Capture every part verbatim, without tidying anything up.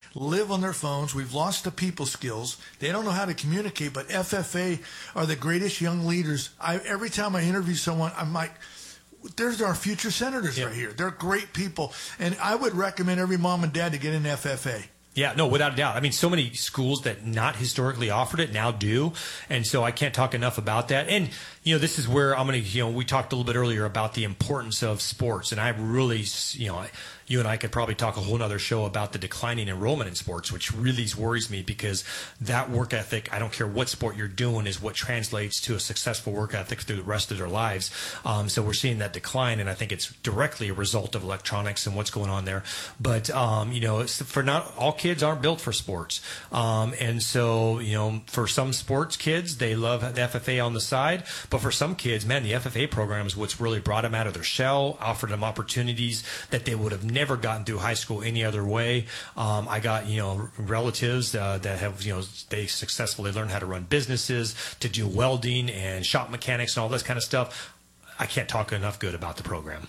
live on their phones. We've lost the people skills. They don't know how to communicate, but F F A are the greatest young leaders. I, every time I interview someone, I'm like, there's our future senators yeah. right here. They're great people. And I would recommend every mom and dad to get in F F A. Yeah, no, without a doubt. I mean, so many schools that not historically offered it now do. And so I can't talk enough about that. And, you know, this is where I'm going to, you know, we talked a little bit earlier about the importance of sports. And I really, you know, you and I could probably talk a whole nother show about the declining enrollment in sports, which really worries me because that work ethic, I don't care what sport you're doing, is what translates to a successful work ethic through the rest of their lives. Um, so we're seeing that decline, and I think it's directly a result of electronics and what's going on there. But, um, you know, it's for not all kids aren't built for sports. Um, and so, you know, for some sports kids, they love the F F A on the side. But for some kids, man, the F F A program is what's really brought them out of their shell, offered them opportunities that they would have never never gotten through high school any other way. Um, I got, you know, relatives uh, that have, you know, they successfully learned how to run businesses, to do welding and shop mechanics and all this kind of stuff. I can't talk enough good about the program.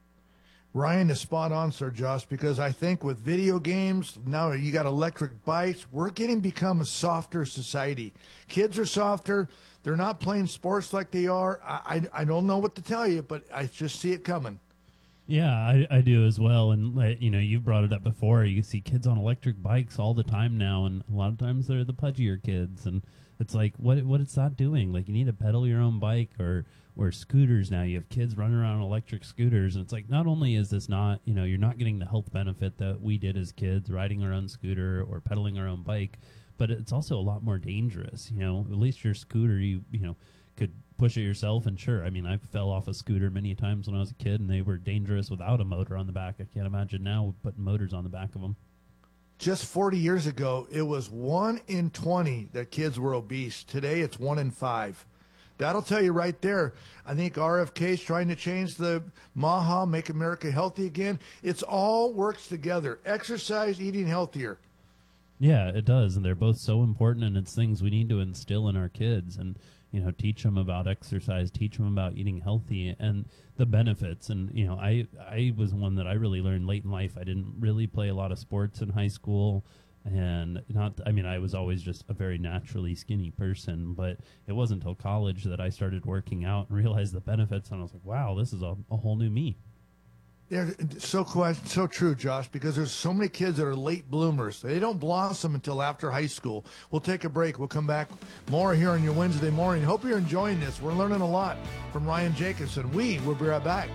Ryan is spot on, Sir Josh, because I think with video games, now you got electric bikes, we're getting become a softer society. Kids are softer. They're not playing sports like they are. I, I, I don't know what to tell you, but I just see it coming. Yeah, I, I do as well. And, you know, you've brought it up before. You see kids on electric bikes all the time now, and a lot of times they're the pudgier kids. And it's like, what what it's not doing? Like, you need to pedal your own bike, or or scooters now. You have kids running around on electric scooters. And it's like, not only is this not, you know, you're not getting the health benefit that we did as kids, riding our own scooter or pedaling our own bike, but it's also a lot more dangerous. You know, at least your scooter, you, you know, could push it yourself, and sure, I mean, I fell off a scooter many times when I was a kid, and they were dangerous without a motor on the back. I can't imagine now putting motors on the back of them. Just forty years ago, it was one in twenty that kids were obese. Today, it's one in five. That'll tell you right there. I think R F K is trying to change the MAHA, Make America Healthy Again. It's all works together. Exercise, eating healthier. Yeah, it does, and they're both so important, and it's things we need to instill in our kids, and you know, teach them about exercise, teach them about eating healthy and the benefits. And, you know, I, I was one that I really learned late in life. I didn't really play a lot of sports in high school, and not, I mean, I was always just a very naturally skinny person, but it wasn't until college that I started working out and realized the benefits. And I was like, wow, this is a, a whole new me. Yeah, so so true, Josh, because there's so many kids that are late bloomers. They don't blossom until after high school. We'll take a break. We'll come back more here on your Wednesday morning. Hope you're enjoying this. We're learning a lot from Ryan Jacobson. We will be right back.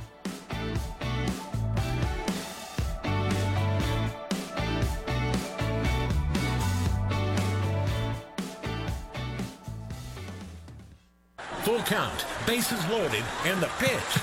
Full count, bases loaded, and the pitch.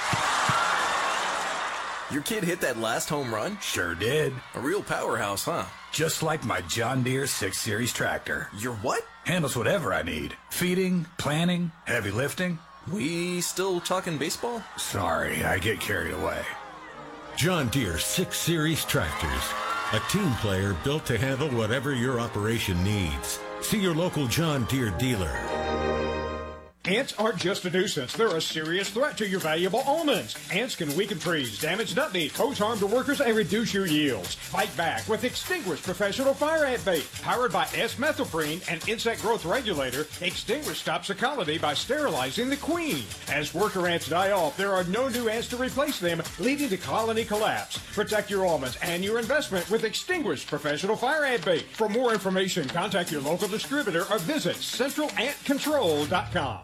Your kid hit that last home run? Sure did. A real powerhouse, huh? Just like my John Deere six series tractor. Your what? Handles whatever I need. Feeding, planting, heavy lifting. We still talking baseball? Sorry, I get carried away. John Deere six series tractors. A team player built to handle whatever your operation needs. See your local John Deere dealer. Ants aren't just a nuisance. They're a serious threat to your valuable almonds. Ants can weaken trees, damage nut meat, cause harm to workers, and reduce your yields. Fight back with Extinguish Professional Fire Ant Bait. Powered by S-Methylprene, an insect growth regulator, Extinguish stops the colony by sterilizing the queen. As worker ants die off, there are no new ants to replace them, leading to colony collapse. Protect your almonds and your investment with Extinguish Professional Fire Ant Bait. For more information, contact your local distributor or visit central ant control dot com.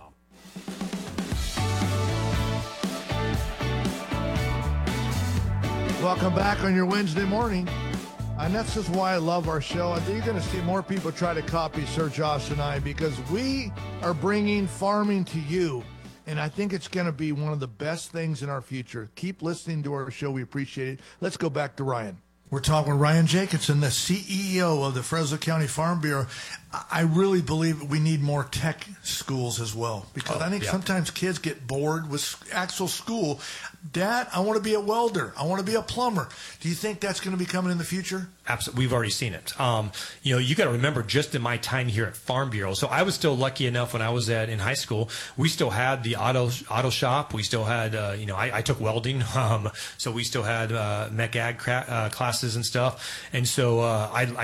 Welcome back on your Wednesday morning. And that's just why I love our show. I think you're going to see more people try to copy Sir Josh and I, because we are bringing farming to you. And I think it's going to be one of the best things in our future. Keep listening to our show. We appreciate it. Let's go back to Ryan. We're talking with Ryan Jacobson, the C E O of the Fresno County Farm Bureau. I really believe we need more tech schools as well, because oh, I think yeah. sometimes kids get bored with actual school. Dad, I want to be a welder. I want to be a plumber. Do you think that's going to be coming in the future? Absolutely. We've already seen it. Um, you know, you got to remember, just in my time here at Farm Bureau, so I was still lucky enough when I was at in high school, we still had the auto auto shop. We still had, uh, you know, I, I took welding, um, so we still had uh, mech ag cra- uh, classes and stuff. And so uh, I,